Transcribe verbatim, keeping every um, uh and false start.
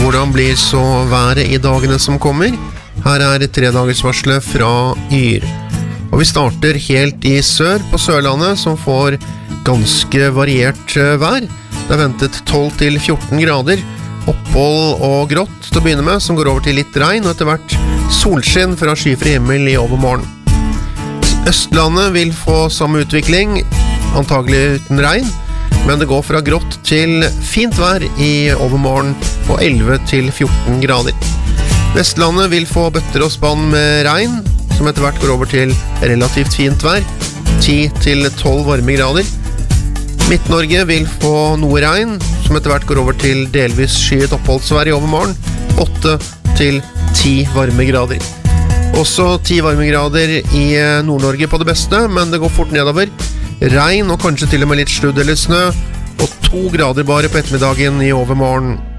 Hvordan blir så været i dagene som kommer? Her er tredagersvarslet fra Yr. Og vi starter helt i sør på Sørlandet, som får ganske variert vær. Det er ventet tolv til fjorten grader, opphold og grått til å begynne med, som går over til litt regn, og etter hvert solskinn fra skyfri himmel i overmorgen. Østlandet vil få samme utvikling, antagelig uten regn, men det går fra grått til fint vær i overmorgen på elleve til fjorten grader. Vestlandet vil få bøtter og spann med regn, som etter hvert går over til relativt fint vær, ti til tolv varmegrader. Midt-Norge vil få noe regn, som etter hvert går over til delvis skyet oppholdsvær i overmorgen, åtte til ti varmegrader. Også ti varmegrader i Nord-Norge på det beste, men det går fort nedover. Regn og kanskje til og med litt sludd eller snø, og to grader bare på ettermiddagen i overmorgen.